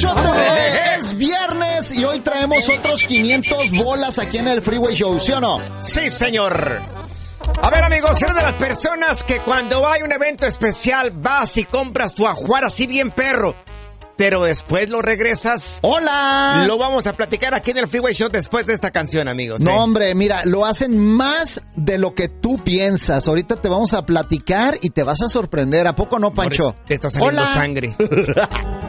Panchote, es viernes y hoy traemos otros 500 bolas aquí en el Freeway Show, ¿sí o no? Sí, señor. A ver, amigos, eres de las personas que cuando hay un evento especial vas y compras tu ajuar así bien perro, pero después lo regresas. ¡Hola! Lo vamos a platicar aquí en el Freeway Show después de esta canción, amigos. No, hombre, mira, lo hacen más de lo que tú piensas. Ahorita te vamos a platicar y te vas a sorprender. ¿A poco no, Pancho? Te está saliendo ¡Hola! sangre.